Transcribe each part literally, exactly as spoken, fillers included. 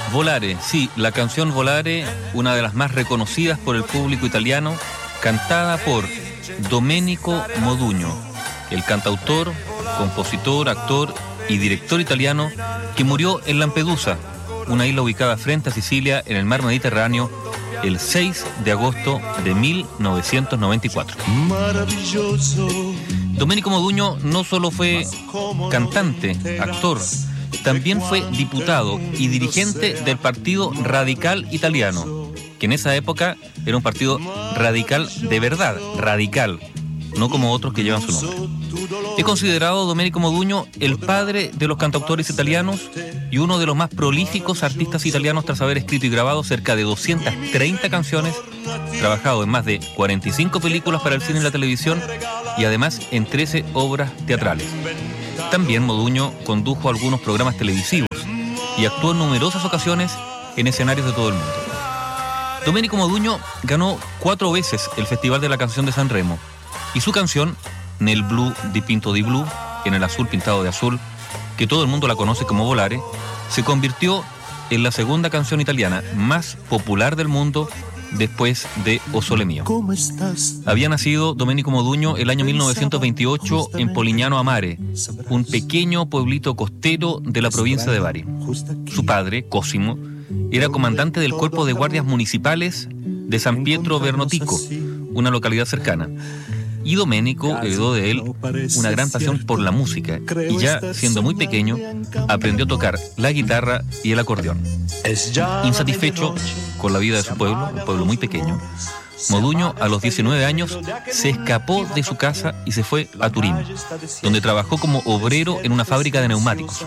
Volare, sí, la canción Volare, una de las más reconocidas por el público italiano, cantada por Domenico Modugno, el cantautor, compositor, actor y director italiano que murió en Lampedusa, una isla ubicada frente a Sicilia en el mar Mediterráneo, el seis de agosto de mil novecientos noventa y cuatro. Domenico Modugno no solo fue cantante, actor, también fue diputado y dirigente del Partido Radical Italiano, que en esa época era un partido radical de verdad, radical, no como otros que llevan su nombre. Es considerado Domenico Modugno el padre de los cantautores italianos y uno de los más prolíficos artistas italianos tras haber escrito y grabado cerca de doscientas treinta canciones, trabajado en más de cuarenta y cinco películas para el cine y la televisión y además en trece obras teatrales. También Modugno condujo algunos programas televisivos y actuó en numerosas ocasiones en escenarios de todo el mundo. Domenico Modugno ganó cuatro veces el Festival de la Canción de San Remo y su canción, Nel blu dipinto di blu, en el azul pintado de azul, que todo el mundo la conoce como Volare, se convirtió en la segunda canción italiana más popular del mundo después de O Sole Mio. Había nacido Domenico Modugno el año mil novecientos veintiocho en Polignano a Mare, un pequeño pueblito costero de la provincia de Bari. Su padre, Cosimo, era comandante del cuerpo de guardias municipales de San Pietro Bernotico, una localidad cercana. Y Domenico heredó de él una gran pasión por la música y ya siendo muy pequeño aprendió a tocar la guitarra y el acordeón. Insatisfecho con la vida de su pueblo, un pueblo muy pequeño, Modugno a los diecinueve años se escapó de su casa y se fue a Turín, donde trabajó como obrero en una fábrica de neumáticos.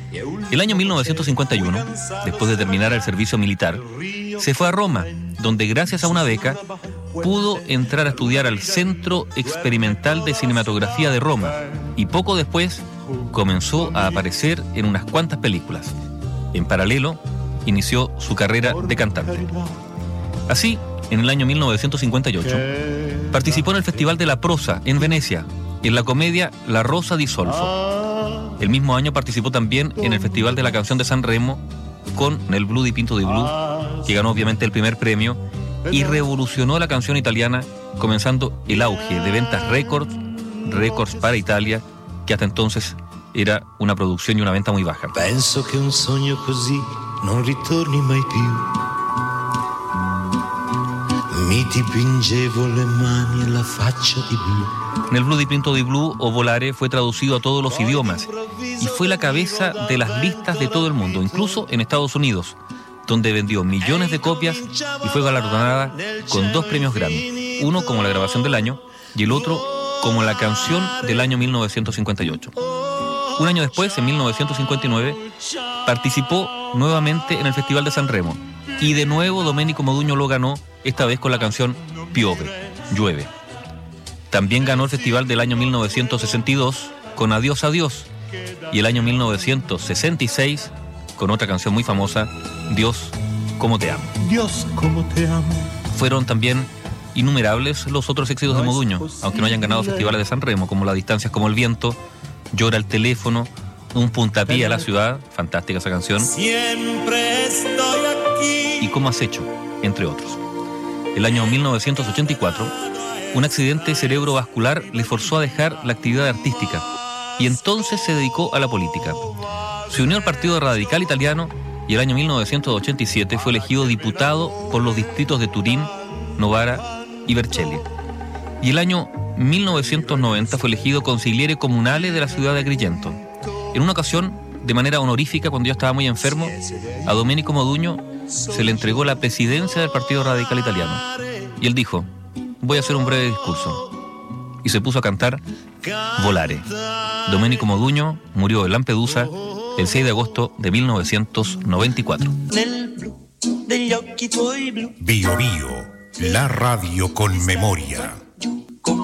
El año mil novecientos cincuenta y uno, después de terminar el servicio militar, se fue a Roma, donde gracias a una beca pudo entrar a estudiar al Centro Experimental de Cinematografía de Roma y poco después comenzó a aparecer en unas cuantas películas. En paralelo, inició su carrera de cantante. Así, en el año mil novecientos cincuenta y ocho, participó en el Festival de la Prosa en Venecia, en la comedia La Rosa di Solfo. El mismo año participó también en el Festival de la Canción de San Remo con Nel blu dipinto di blu, que ganó obviamente el primer premio y revolucionó la canción italiana, comenzando el auge de ventas récords, récords para Italia, que hasta entonces era una producción y una venta muy baja. Penso che un sogno così non ritorni mai più. Mi dipingevo le mani e la faccia di blu. Nel blu dipinto di blu o Volare fue traducido a todos los idiomas y fue la cabeza de las listas de todo el mundo, incluso en Estados Unidos, donde vendió millones de copias y fue galardonada con dos premios Grammy, uno como la grabación del año y el otro como la canción del año mil novecientos cincuenta y ocho. Un año después, en mil novecientos cincuenta y nueve, participó nuevamente en el Festival de San Remo y de nuevo Domenico Modugno lo ganó, esta vez con la canción Piove, llueve. También ganó el festival del año mil novecientos sesenta y dos con Adiós, Adiós, y el año mil novecientos sesenta y seis con otra canción muy famosa, Dios, cómo te amo. Dios, cómo te amo. Fueron también innumerables los otros éxitos de Modugno, aunque no hayan ganado festivales de San Remo, como La distancia es como el viento, Llora el teléfono, Un puntapié a la ciudad, fantástica esa canción, Siempre estoy aquí. y Cómo has hecho, entre otros. El año mil novecientos ochenta y cuatro, un accidente cerebrovascular le forzó a dejar la actividad artística y entonces se dedicó a la política. Se unió al Partido Radical Italiano y el año mil novecientos ochenta y siete fue elegido diputado por los distritos de Turín, Novara y Vercelli. Y el año mil novecientos noventa fue elegido consigliere comunale de la ciudad de Agrigento. En una ocasión, de manera honorífica, cuando yo estaba muy enfermo, a Domenico Modugno se le entregó la presidencia del Partido Radical Italiano. Y él dijo: voy a hacer un breve discurso. Y se puso a cantar Volare. Domenico Modugno murió en Lampedusa el seis de agosto de mil novecientos noventa y cuatro. Bio Bio, la radio con memoria.